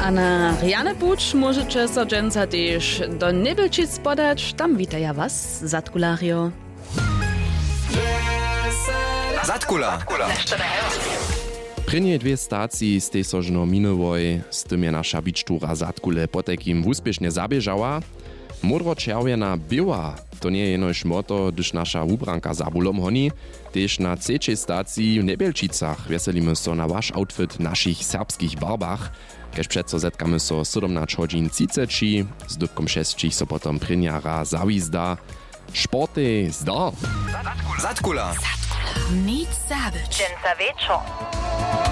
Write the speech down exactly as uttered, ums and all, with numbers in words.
A na Riane Buč możecie so dżęca też do Nebelčic podać. Tam witaja was, Zatkulario. Zatkula. Prynje dwie stacje z tej sożno minowoj, z tym je nasza bicztura Zatkule potekim wuspiesznie zabieżała. Modro-czerwiena biła, to nie jenoś moto, gdyż nasza ubranka zabulom honi, też na trzeciej stacji w Nebelčicach weselimy so na wasz outfit naszych serbskich barbach, kež přeco zetkamy so siedemnaście godzin trzydzieści, z dubkom šestich so potom prynjara zawizda. Sporty zda! Zatkula. Nic zabyć. Dżęca wieczor.